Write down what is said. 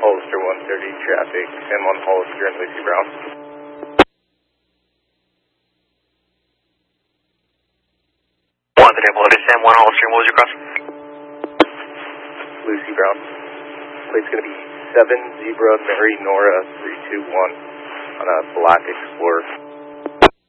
Hollister 130 traffic, San Juan Hollister and Lucy Brown. One today, Melody, San Juan Hollister, what was your cross? Lucy Brown. Plate's going to be 7 Zebra Mary Nora 321 on a black Explorer.